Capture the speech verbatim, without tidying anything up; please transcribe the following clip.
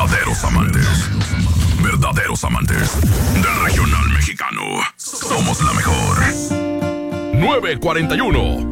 Verdaderos amantes. Verdaderos amantes del regional mexicano. Somos la mejor. nueve cuarenta y uno.